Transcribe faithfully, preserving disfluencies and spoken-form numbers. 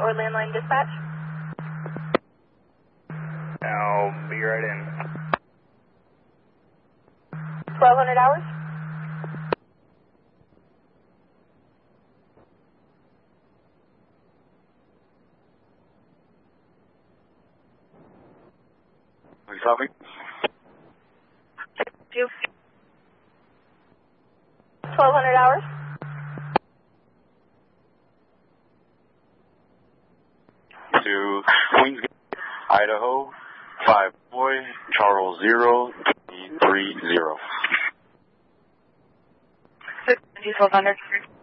or landline dispatch? I'll be right in. twelve hundred hours? Are you talking? You. twelve hundred hours? To Queensgate, Idaho, five boy, Charles zero, three zero. twelve hundred.